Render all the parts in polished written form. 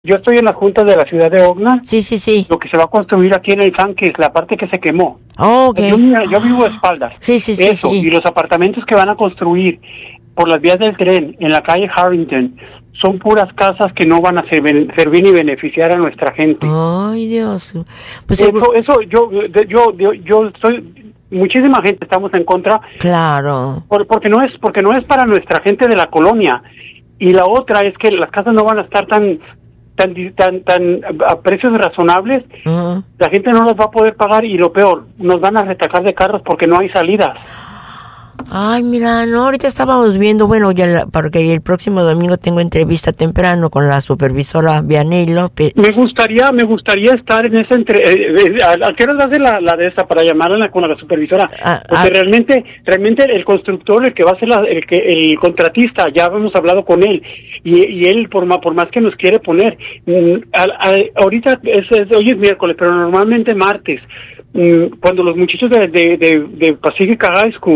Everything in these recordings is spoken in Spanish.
Yo estoy en la junta de la ciudad de Oakland. Sí. Lo que se va a construir aquí en el San, que es la parte que se quemó. Oh, okay. Yo vivo a espaldas. Sí. Y los apartamentos que van a construir por las vías del tren en la calle Harrington son puras casas que no van a servir ni beneficiar a nuestra gente. Ay, Dios. Pues yo estoy, muchísima gente estamos en contra. Claro. Porque no es para nuestra gente de la colonia. Y la otra es que las casas no van a estar tan a precios razonables. Uh-huh. La gente no los va a poder pagar y lo peor, nos van a retacar de carros porque no hay salidas. Ay, mira, no, ahorita estábamos viendo, bueno, porque el próximo domingo tengo entrevista temprano con la supervisora Vianey López. Me gustaría estar en esa ¿a qué hora hace la de esa para llamarla con la supervisora? Porque realmente el constructor, el que va a ser el contratista, ya hemos hablado con él y él por más que nos quiere poner, ahorita hoy es miércoles, pero normalmente martes. Cuando los muchachos de Pacific High School,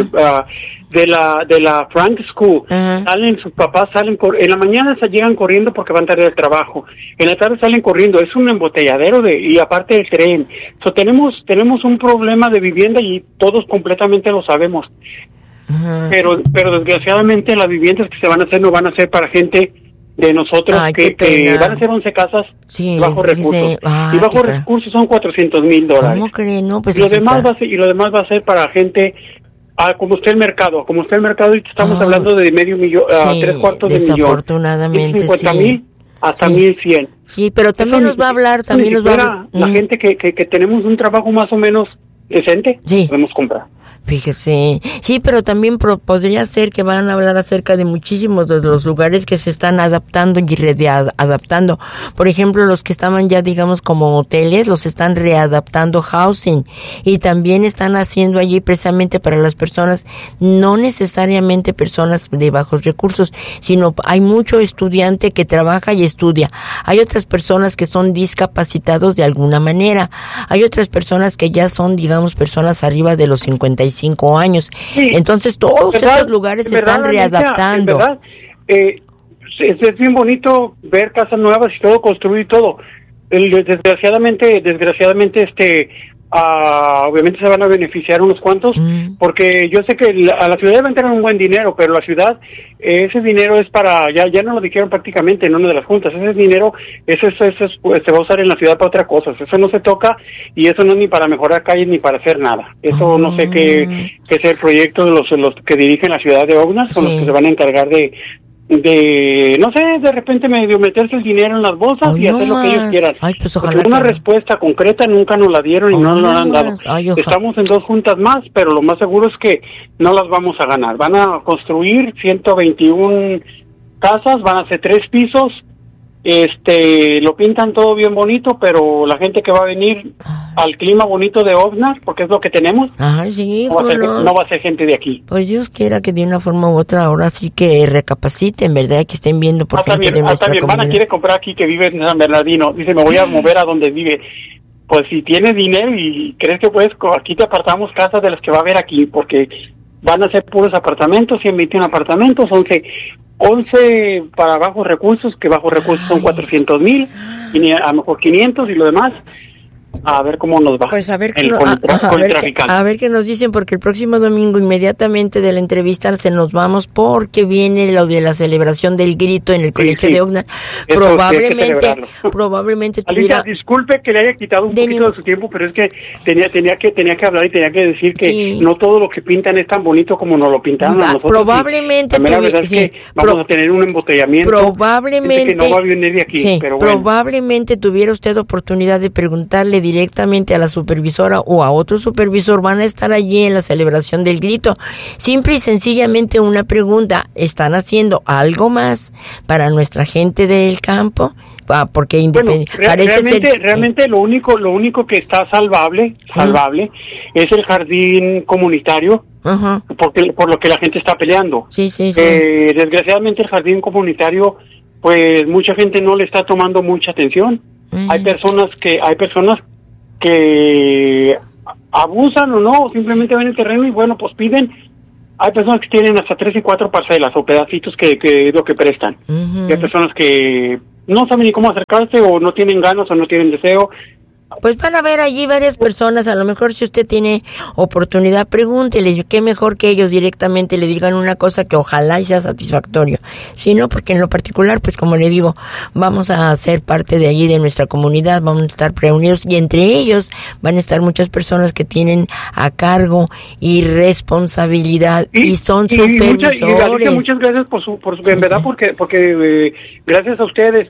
de la Frank School, salen, sus papás salen, en la mañana llegan corriendo porque van tarde al trabajo, en la tarde salen corriendo, es un embotelladero y aparte del tren. Tenemos un problema de vivienda y todos completamente lo sabemos. Pero desgraciadamente las viviendas que se van a hacer no van a ser para gente de nosotros. Ay, que van a ser 11 casas bajo recursos. Y bajo recursos son $400,000. ¿Cómo creen? No, pues lo demás va a ser para gente como está el mercado. Ahorita estamos hablando de $500,000, $750,000. Desafortunadamente, 50,000 hasta 1,100. Sí, pero también nos va a hablar, la gente que tenemos un trabajo más o menos decente, podemos comprar. Fíjese, sí, pero también podría ser que van a hablar acerca de muchísimos de los lugares que se están adaptando y readaptando. Por ejemplo, los que estaban ya, digamos, como hoteles, los están readaptando housing y también están haciendo allí precisamente para las personas, no necesariamente personas de bajos recursos, sino hay mucho estudiante que trabaja y estudia. Hay otras personas que son discapacitados de alguna manera. Hay otras personas que ya son, digamos, personas arriba de los 55 años. Sí, entonces todos esos lugares se están readaptando. En verdad, es bien bonito ver casas nuevas y todo, construir todo. Desgraciadamente, obviamente se van a beneficiar unos cuantos, porque yo sé que a la ciudad debe entrar un buen dinero, pero la ciudad, ese dinero es para, ya no lo dijeron prácticamente en una de las juntas, ese dinero, eso se va a usar en la ciudad para otras cosas, eso no se toca y eso no es ni para mejorar calles ni para hacer nada. Eso no sé qué es el proyecto de los que dirigen la ciudad de Oakland, son los que se van a encargar de no sé, de repente meterse el dinero en las bolsas y hacer lo que ellos quieran. Pues porque una respuesta concreta nunca nos la dieron y no nos la han dado. Estamos en 2 juntas más, pero lo más seguro es que no las vamos a ganar. Van a construir 121 casas, van a ser 3 pisos, lo pintan todo bien bonito, pero la gente que va a venir al clima bonito de Oakland, porque es lo que tenemos, no va a ser gente de aquí. Pues Dios quiera que de una forma u otra ahora sí que recapaciten, ¿verdad? Que estén viendo por gente de nuestra comunidad. Mi hermana quiere comprar aquí, que vive en San Bernardino, dice, me voy a mover a donde vive. Pues si tienes dinero y crees que puedes, aquí te apartamos casas de las que va a haber aquí, porque van a ser puros apartamentos, 121 apartamentos, 11 para bajos recursos, que bajos recursos son 400,000, y a lo mejor 500 y lo demás. A ver cómo nos va. Pues a ver qué nos dicen, porque el próximo domingo inmediatamente de la entrevista se nos vamos porque viene lo de la celebración del grito en el colegio de Oakland. Probablemente tuviera... Alicia, disculpe que le haya quitado un poquito de su tiempo, pero es que tenía que hablar y tenía que decir que no todo lo que pintan es tan bonito como nos lo pintaron a nosotros. Probablemente la verdad es que vamos a tener un embotellamiento. Probablemente que no va a venir de aquí, pero bueno. Probablemente tuviera usted oportunidad de preguntarle directamente a la supervisora o a otro supervisor, van a estar allí en la celebración del grito. Simple y sencillamente una pregunta, ¿están haciendo algo más para nuestra gente del campo? Porque realmente lo único que está salvable es el jardín comunitario, por lo que la gente está peleando. Desgraciadamente el jardín comunitario, pues mucha gente no le está tomando mucha atención. Hay personas que abusan o no, simplemente ven el terreno y bueno, pues piden hay personas que tienen hasta 3 y 4 parcelas o pedacitos que es lo que prestan. Y hay personas que no saben ni cómo acercarse o no tienen ganas o no tienen deseo. Pues van a ver allí varias personas, a lo mejor si usted tiene oportunidad, pregúnteles, qué mejor que ellos directamente le digan una cosa que ojalá y sea satisfactorio. Si no, porque en lo particular, pues como le digo, vamos a ser parte de allí de nuestra comunidad, vamos a estar reunidos y entre ellos van a estar muchas personas que tienen a cargo y responsabilidad y son supervisores. Muchas gracias por su en verdad, porque gracias a usted,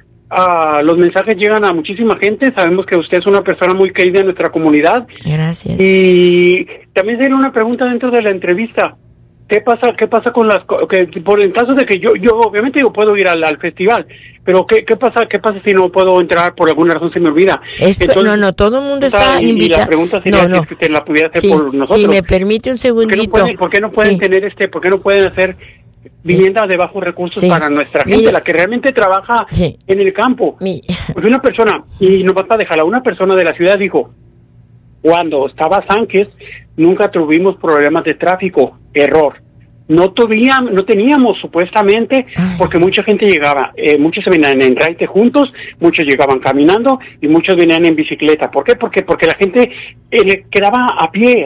los mensajes llegan a muchísima gente. Sabemos que usted es una persona muy querida en nuestra comunidad. Gracias. Y también tiene una pregunta dentro de la entrevista. ¿Qué pasa con por el caso de que yo obviamente yo puedo ir al festival, pero qué pasa si no puedo entrar por alguna razón, se me olvida? Entonces, no, todo el mundo está invitado. Y la pregunta sería si usted la pudiera hacer por nosotros. Si me permite un segundito. ¿Por qué no pueden tener por qué no pueden hacer vivienda de bajos recursos para nuestra gente, la que realmente trabaja en el campo? Pues una persona, y no basta dejarla, una persona de la ciudad dijo, cuando estaba Sánchez, nunca tuvimos problemas de tráfico. Error. No teníamos supuestamente, porque mucha gente llegaba, muchos se venían en raite juntos, muchos llegaban caminando y muchos venían en bicicleta. ¿Por qué? Porque la gente quedaba a pie,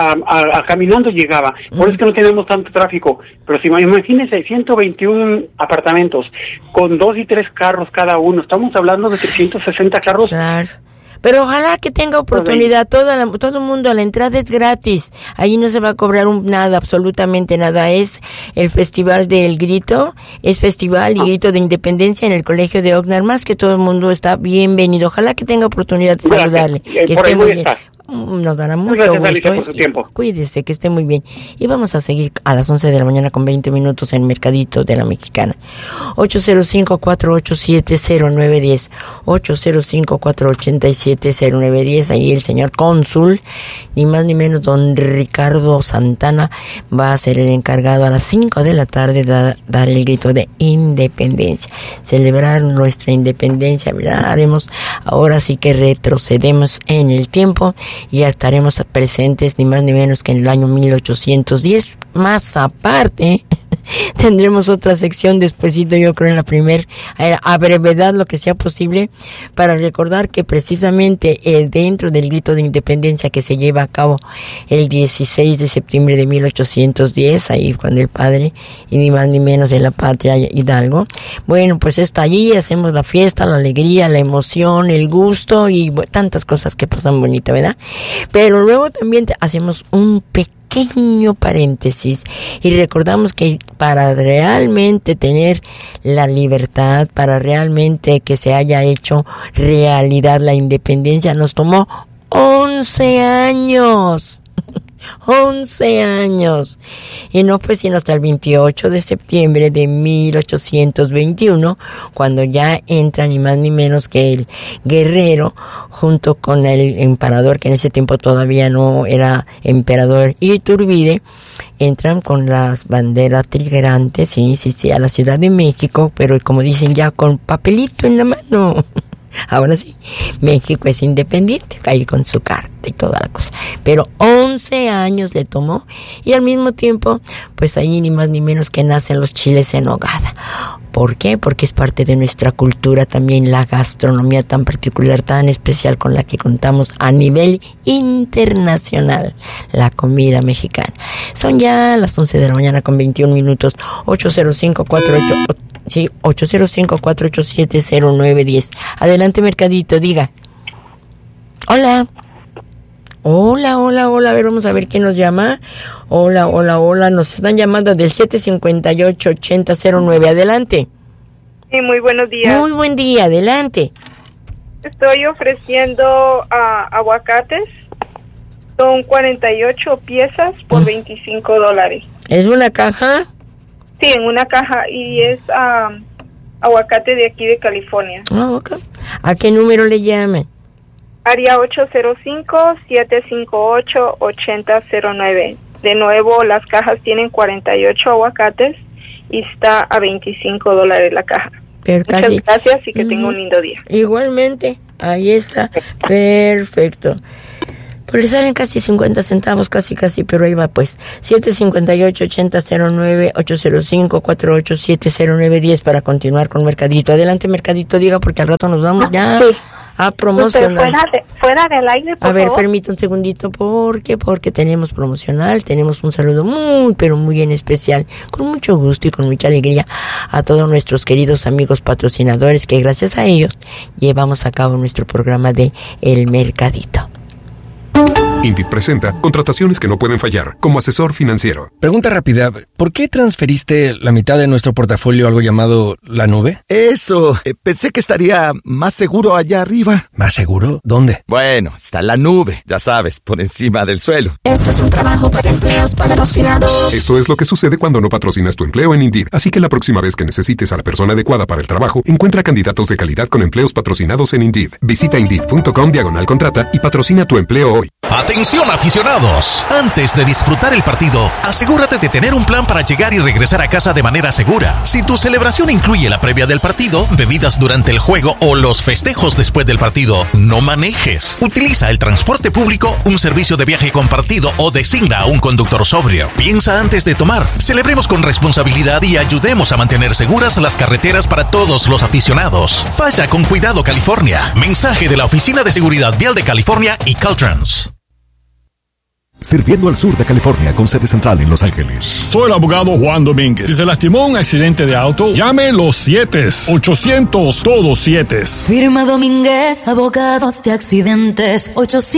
a caminando llegaba. Por eso es que no tenemos tanto tráfico. Pero si imagínense, 121 apartamentos con 2 y 3 carros cada uno. Estamos hablando de 360 carros. Claro. Pero ojalá que tenga oportunidad, todo el mundo, la entrada es gratis, allí no se va a cobrar nada, absolutamente nada, es el Festival del Grito, es Festival y Grito de Independencia en el Colegio de Oxnard, más que todo el mundo está bienvenido, ojalá que tenga oportunidad de saludarle, que esté muy bien. Nos dará mucho gusto. Por su tiempo. Cuídese, que esté muy bien. Y vamos a seguir a las 11 de la mañana con 20 minutos en Mercadito de la Mexicana. 805-487-0910. 805-487-0910. Ahí el señor cónsul, ni más ni menos, don Ricardo Santana, va a ser el encargado a las 5 de la tarde de dar el grito de independencia. Celebrar nuestra independencia, ¿verdad? Haremos, ahora sí que retrocedemos en el tiempo. Y ya estaremos presentes ni más ni menos que en el año 1810. Más aparte, tendremos otra sección despuesito, yo creo en la a brevedad lo que sea posible, para recordar que precisamente dentro del grito de independencia que se lleva a cabo el 16 de septiembre de 1810, ahí cuando el padre, y ni más ni menos de la patria Hidalgo, bueno, pues está allí, hacemos la fiesta, la alegría, la emoción, el gusto y tantas cosas que pasan bonita, ¿verdad? Pero luego también hacemos un pequeño paréntesis y recordamos que para realmente tener la libertad, para realmente que se haya hecho realidad la independencia, nos tomó 11 años. 11 años. Y no fue sino hasta el 28 de septiembre de 1821, cuando ya entra ni más ni menos que el guerrero, junto con el emperador, que en ese tiempo todavía no era emperador, Iturbide, entran con las banderas trigerantes, sí, a la Ciudad de México, pero como dicen ya con papelito en la mano. Ahora sí, México es independiente, ahí con su carta y toda la cosa. Pero 11 años le tomó y al mismo tiempo, pues ahí ni más ni menos que nacen los chiles en nogada. ¿Por qué? Porque es parte de nuestra cultura también la gastronomía tan particular, tan especial con la que contamos a nivel internacional, la comida mexicana. Son ya las 11 de la mañana con 21 minutos, 805-487-0910. Adelante, Mercadito, diga. Hola. Hola, a ver, vamos a ver quién nos llama. Hola, nos están llamando del 758-8009, adelante. Sí, muy buenos días. Muy buen día, adelante. Estoy ofreciendo aguacates, son 48 piezas por $25. ¿Es una caja? Sí, en una caja, y es aguacate de aquí de California. Okay. ¿A qué número le llaman? Área 805-758-8009. De nuevo, las cajas tienen 48 aguacates y está a $25 la caja. Muchas gracias y que tenga un lindo día. Igualmente, ahí está. Perfecto. Pues le salen casi 50 centavos, casi, pero ahí va pues. 758-8009-805-487-0910 para continuar con Mercadito. Adelante, Mercadito, diga, porque al rato nos vamos ya a promocionar. Fuera del aire, por favor. favor. Permítame un segundito, porque tenemos promocional, tenemos un saludo muy en especial, con mucho gusto y con mucha alegría a todos nuestros queridos amigos patrocinadores, que gracias a ellos llevamos a cabo nuestro programa de El Mercadito. Indeed presenta contrataciones que no pueden fallar como asesor financiero. Pregunta rápida, ¿por qué transferiste la mitad de nuestro portafolio a algo llamado la nube? Eso, pensé que estaría más seguro allá arriba. ¿Más seguro? ¿Dónde? Bueno, está la nube, ya sabes, por encima del suelo. Esto es un trabajo para empleos patrocinados. Esto es lo que sucede cuando no patrocinas tu empleo en Indeed. Así que la próxima vez que necesites a la persona adecuada para el trabajo, encuentra candidatos de calidad con empleos patrocinados en Indeed. Visita Indeed.com/contrata y patrocina tu empleo hoy. Atención, aficionados. Antes de disfrutar el partido, asegúrate de tener un plan para llegar y regresar a casa de manera segura. Si tu celebración incluye la previa del partido, bebidas durante el juego o los festejos después del partido, no manejes. Utiliza el transporte público, un servicio de viaje compartido o designa a un conductor sobrio. Piensa antes de tomar. Celebremos con responsabilidad y ayudemos a mantener seguras las carreteras para todos los aficionados. Vaya con cuidado, California. Mensaje de la Oficina de Seguridad Vial de California y Caltrans. Sirviendo al sur de California con sede central en Los Ángeles. Soy el abogado Juan Domínguez. Si se lastimó un accidente de auto, llame los 7-800, todos 7. Firma Domínguez, abogados de accidentes,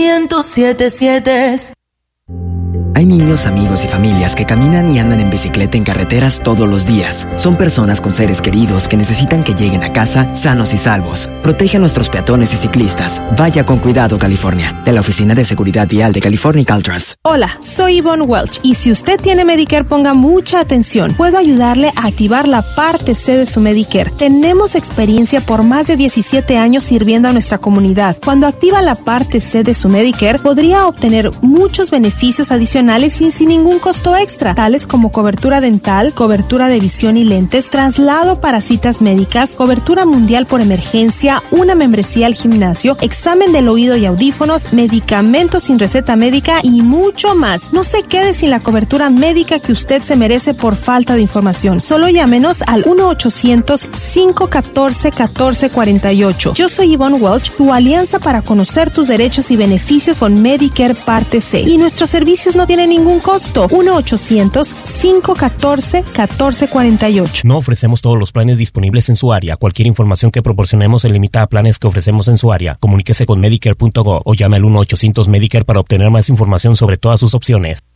800-77. Hay niños, amigos y familias que caminan y andan en bicicleta en carreteras todos los días. Son personas con seres queridos que necesitan que lleguen a casa sanos y salvos. Protege a nuestros peatones y ciclistas. Vaya con cuidado, California. De la Oficina de Seguridad Vial de California y Caltrans. Hola, soy Yvonne Welch y si usted tiene Medicare, ponga mucha atención. Puedo ayudarle a activar la parte C de su Medicare. Tenemos experiencia por más de 17 años sirviendo a nuestra comunidad. Cuando activa la parte C de su Medicare, podría obtener muchos beneficios adicionales y sin ningún costo extra, tales como cobertura dental, cobertura de visión y lentes, traslado para citas médicas, cobertura mundial por emergencia, una membresía al gimnasio, examen del oído y audífonos, medicamentos sin receta médica y mucho más. No se quede sin la cobertura médica que usted se merece por falta de información. Solo llámenos al 1-800-514-1448. Yo soy Yvonne Welch, tu alianza para conocer tus derechos y beneficios con Medicare Parte C. Y nuestros servicios no tiene ningún costo. 1-800-514-1448. No ofrecemos todos los planes disponibles en su área. Cualquier información que proporcionemos se limita a planes que ofrecemos en su área. Comuníquese con Medicare.gov o llame al 1-800-Medicare para obtener más información sobre todas sus opciones.